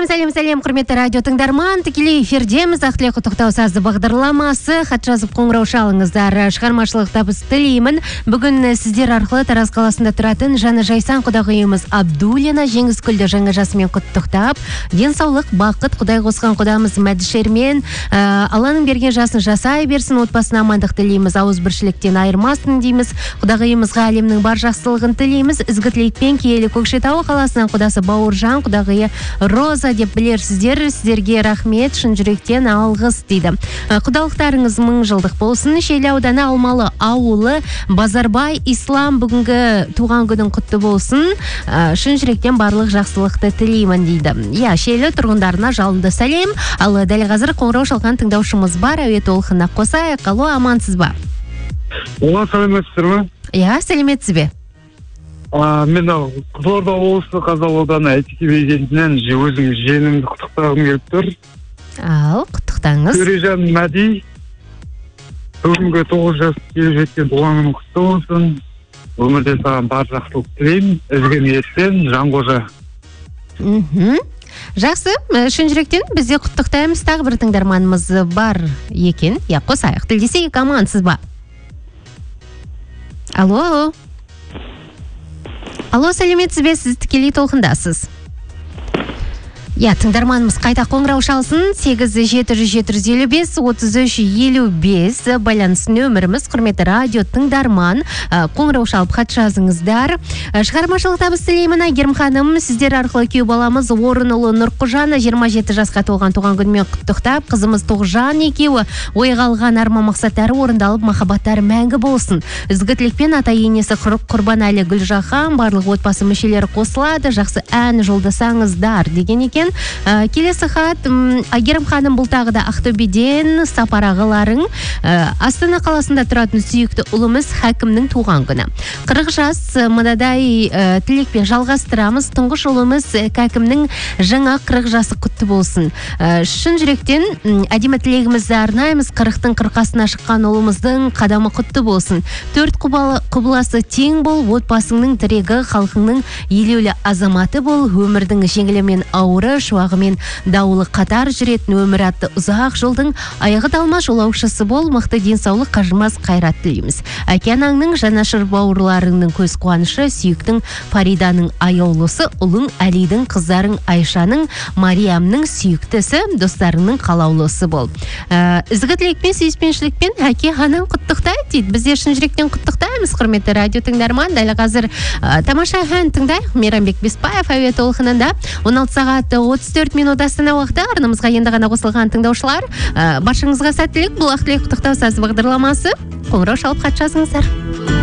Сәлем, құрметті радио тыңдарман, тікелей эфирдеміз. Ақтілек құттықтау сазды бағдарламасы. Хат жазып қоңырау шалыңыздар. Шығармашылық табыс тілеймін. Бүгін сіздер арқылы Тараз қаласында тұратын Жаны Жайсан құдағиымыз Абдулина Жеңіскүлді жаңа жасымен құттықтап, денсаулық, бақыт, құдай қосқан құдамыз Мәдішермен Алланың берген жасын жасай берсін, отбасына амандық тілейміз, ауызбіршіліктен айырмасын дейміз. Құдағиымызға әлемнің бар жақсылығын тілейміз. Ізгі тілекпен киелі Көкшетау қаласынан құдасы Бауыржан, құдағиы Роза деп білерсіздер. Сіздерге рахмет, шын жүректен алғыс дейді. Құдалықтарыңыз мың жылдық болсын. Шелі ауданы Алмалы ауылы Базарбай Ислам бүгінгі туған күнің құтты болсын. Шын жүректен барлық жақсылықты тілеймін дейді. Шелі тұрғындарына жалынды сәлем. Ал дәл қазір қоңырау шалған тыңдаушымыз бар. Әуе толқынына қосайық. Алло, амансыз ба? Сәлеметсіздер ме? Сәлеметсіз бе? Мен Қызылорда облысы Қазалы ауданы Әйтеке бекетінен өзім жиенімді құттықтағым келіп тұр. Ал, құттықтаңыз. Төрежан Мәди, бүгінгі 9 жас келіп жеткен туған күнің құтты болсын. Өмірде саған бар жақсылық тілеймін. Ізгі ниеттен Жанқожа. Жақсы, шын жүректен бізде құттықтаймыз. Тағы бір тыңдарманымыз бар екен. Қосайық, тілдесейік, амансыз ба? Алло, сәлеметсіз бе, сіз тікелей толқындасыз. Тыңдарманымыз қайта қоңырау шалсын. 8-7-755-33-55 байланыс нөміріміз. Құрметті радио тыңдарман, қоңырау шалып хат жазыңыздар. Шығармашылық табыс тілеймін. Әйгерім ханым, сіздер арқылы күйеу баламыз Орынұлы Нұрқожаны 27 жасқа толған туған күнмен құттықтап, қызымыз Тоғжан екеуі ойға алған арман мақсаттары орындалып, махаббаттары мәңгі болсын. Ізгі тілекпен ата енесі Құрбанәлі Гүлжахан, барлық отбасы мүшелері қосылады, жақсы ән жолдасаңыздар деген екен. Келесі хат, Әйгерім ханым, бұл тағы да Ақтөбеден сапар ағаларың. Астана қаласында тұратын сүйікті ұлымыз Хәкімнің туған күні. 40 жас мынадай тілекпен жалғастырамыз. Тұңғыш ұлымыз Хәкімнің жаңа 40 жасы құтты болсын. Шын жүректен әдемі тілегімізді арнаймыз. 40-тың 40-асына шыққан ұлымыздың қадамы құтты болсын. 4 құбыласы тең бол, отбасыңның тірегі, халқыңның елеулі азаматы бол, өмірдің жеңілімен ауыры, шуағымен дауылы қатар жүретін өмір атты ұзақ жолдың аяғы талмас жолаушысы бол, мықты денсаулық, қажымас қайрат тілейміз. Әке-анаңның жанашыр бауырларыңның көз қуанышы, сүйіктің Фариданың аяулысы, ұлың Әлидің, қыздарың Айшаның, Мариямның сүйіктісі, достарыңның қалаулысы бол. Ізгі тілекпен, сүйіспеншілікпен әке-анаң құттықтайды дейді. Бізде шын жүректен құттықтаймыз, құрметті радио тыңдарман. Дәл қазір тамаша ән тыңдайық. Мейрамбек Беспаев әуе толқынында 16 сағат 34 минут Астана уақыты. Арнамызға енді ғана қосылған тыңдаушылар, баршаңызға сәттілік. Бұл Ақтілек құттықтау сазды бағдарламасы. Қоңырау шалып хат жазыңыздар.